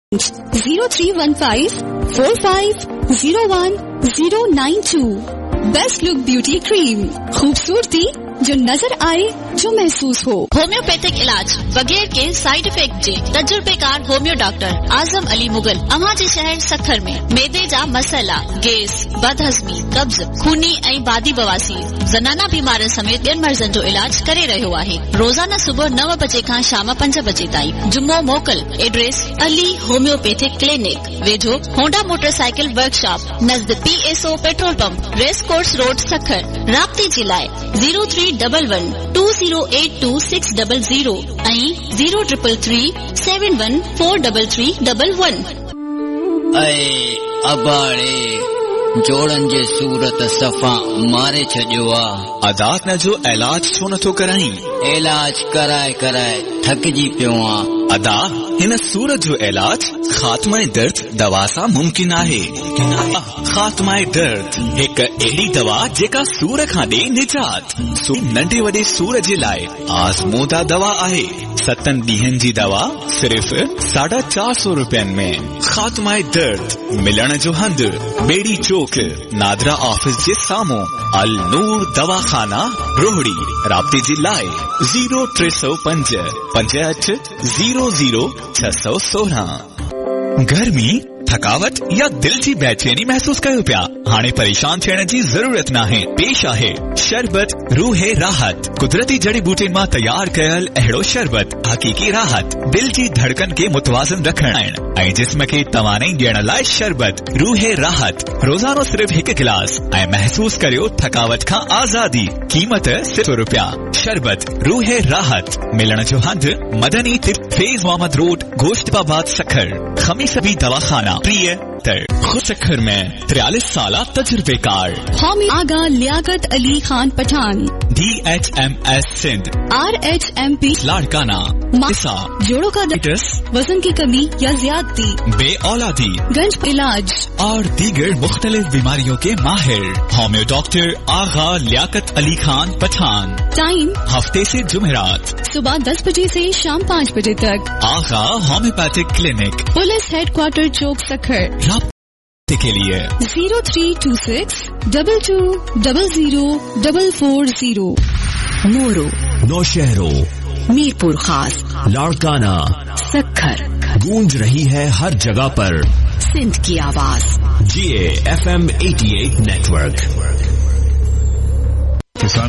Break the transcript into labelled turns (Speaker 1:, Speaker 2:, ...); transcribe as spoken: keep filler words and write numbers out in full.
Speaker 1: zero three one five four five zero one zero nine two। Best look beauty cream, खूबसूरती जो नजर आए जो महसूस हो।
Speaker 2: होम्योपैथिक इलाज बगैर के साइड इफेक्ट जे तजुर्बेकार होम्यो डॉक्टर आजम अली मुगल अमाजी शहर सखर में मेदे जा मसला, गैस, बदहज़मी, कब्ज, खूनी ऐं बादी बवासीर, ज़नाना बीमारनि समेत ॿियनि मर्ज़नि जो इलाज करे रहियो आहे। रोज़ाना सुबुह नव बजे खां शाम पंज बजे ताईं। जुम्मो मोकल। एड्रेस अली होम्योपैथिक क्लिनिक, वेझो Honda motorcycle workshop, नज़द P S O petrol pump, race course road Sukkur. राब्ते जे लाइ zero three double one two zero eight two six double zero ऐं zero triple three seven one four double three double one.
Speaker 3: ऐं अबाड़े जोड़न जे सूरत सफ़ा मारे छॾियो आ।
Speaker 4: अदात न जो इलाज छो नथो कराई?
Speaker 3: इलाज कराए कराए थकिजी पियो आ।
Speaker 4: अदा हिन सूरत जो इलाज खात्माए दर्द दवा सां मुमकिन आहे। खात्माए दर्द हिक अहिड़ी दवा जेका सूर खां ॾे निजात। नंढे वॾे सूर जे लाइ आज़मूदा दवा आहे। सतन ॾींहंनि जी दवा सिर्फ़ साढा चार सौ रुपयनि में। खात्माए दर्द मिलण जो हंधि बेड़ी चौक, नादरा ऑफिस जे साम्हूं, अल नूर दवाखाना रोहड़ी। राब्ते जे लाइ ज़ीरो टे सौ पंज पंज अठ ज़ीरो ज़ीरो छह सौ सोरहं। गर्मी, थकावट या दिल जी बेचैनी महसूस कयो पिया? हाणे परेशान थियण जी ज़रूरत नाहे। पेश आहे शरबत रूहे राहत। कुदरती जड़ी बूटे मां तैयार कयल अहिड़ो शरबत हकीकी राहत, दिल जी धड़कन के मुतवाज़िन रखण ऐं जिस्म के तवानाई ॾियण लाइ शरबत रूहे राहत। रोज़ानो सिर्फ हिकु गिलास ऐं महसूस करियो थकावट खां आज़ादी। कीमत सिर्फ रुपया। शरबत रूहे राहत मिलण जो हंधि मदनी तिब फेज़ मोहम्मद रोड, गोश्तबाबाद सखर। खमीस बी दवाखाना प्रिय तर खुद सखर में तिरालीस साल तजुर्बेकार
Speaker 1: हामी आगा Liaquat Ali Khan Pathan,
Speaker 4: D H M S Sindh,
Speaker 1: R H M P
Speaker 4: Larkana, मासा,
Speaker 1: जोड़ों का दर्द, वजन की कमी या ज्यादती,
Speaker 4: बे औलादी,
Speaker 1: गंज इलाज
Speaker 4: और दीगर मुख्तलिफ बीमारियों के माहिर होम्यो डॉक्टर आगा लियाकत अली खान पठान। टाइम
Speaker 1: हफ्ते
Speaker 4: से जुमेरात
Speaker 1: सुबह दस बजे से शाम पाँच बजे तक।
Speaker 4: आगा होम्योपैथिक क्लिनिक,
Speaker 1: पुलिस हेडक्वार्टर चौक सखर।
Speaker 4: राब्ते के लिए
Speaker 1: जीरो three two six double two double जीरो डबल फोर जीरो।
Speaker 5: मोरो, नौशहरो, मीरपुर खास, लाड़काना,
Speaker 6: सखर।
Speaker 5: गूंज रही है हर जगह पर
Speaker 6: सिंध की आवाज।
Speaker 5: जी A F M eighty eight network.
Speaker 7: किसान